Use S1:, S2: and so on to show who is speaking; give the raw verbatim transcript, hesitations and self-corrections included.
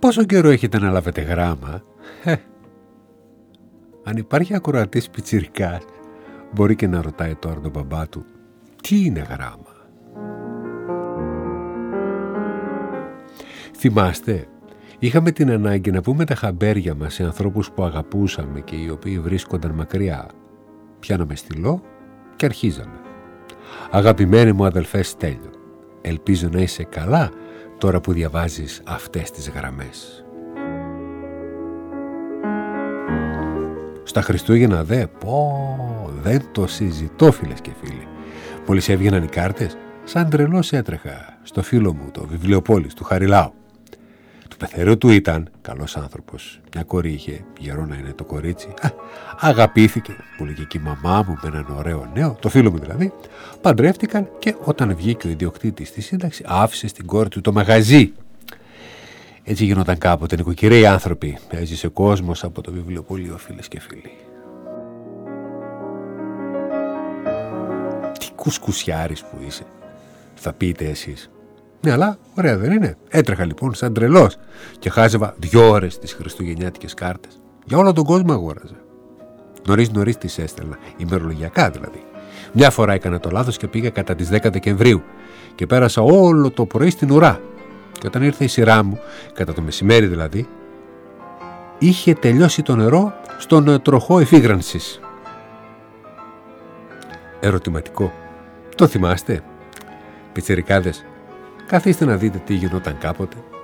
S1: Πόσο καιρό έχετε να λάβετε γράμμα? Ε, αν υπάρχει ακροατής πιτσιρικάς, μπορεί και να ρωτάει τώρα τον μπαμπά του, τι είναι γράμμα? Θυμάστε, είχαμε την ανάγκη να πούμε τα χαμπέρια μας σε ανθρώπους που αγαπούσαμε και οι οποίοι βρίσκονταν μακριά. Πιάναμε στυλό και αρχίζαμε. Αγαπημένη μου αδελφέ Στέλιο, ελπίζω να είσαι καλά τώρα που διαβάζεις αυτές τις γραμμές. Στα Χριστούγεννα δε, πω, δεν το συζητώ φίλες και φίλοι. Μόλις έβγαιναν οι κάρτες, σαν τρελός έτρεχα στο φίλο μου, το Βιβλιοπόλης του Χαριλάου. Του πεθερού του ήταν καλός άνθρωπος. Μια κόρη είχε, γερό να είναι το κορίτσι. Α, αγαπήθηκε, μου λέγε και η μαμά μου με έναν ωραίο νέο, το φίλο μου δηλαδή. Παντρεύτηκαν και όταν βγήκε ο ιδιοκτήτης στη σύνταξη, άφησε στην κόρη του το μαγαζί. Έτσι γινόταν κάποτε, νοικοκυρέοι άνθρωποι. Έζησε κόσμος από το βιβλιοπωλείο, φίλες και φίλοι. Τι κουσκουσιάρης που είσαι, θα πείτε εσείς. Ναι, αλλά ωραία δεν είναι? Έτρεχα λοιπόν σαν τρελός και χάζευα δυο ώρες τις χριστουγεννιάτικες κάρτες. Για όλο τον κόσμο αγόραζα. Νωρίς νωρίς τις έστελνα, ημερολογιακά δηλαδή. Μια φορά έκανα το λάθος και πήγα κατά τις δέκα Δεκεμβρίου και πέρασα όλο το πρωί στην ουρά. Και όταν ήρθε η σειρά μου, κατά το μεσημέρι δηλαδή, είχε τελειώσει το νερό στον τροχό εφήγρανσης. Ερωτηματικό. Το θυμάστε? Πιτσιρικάδες, καθίστε να δείτε τι γινόταν κάποτε.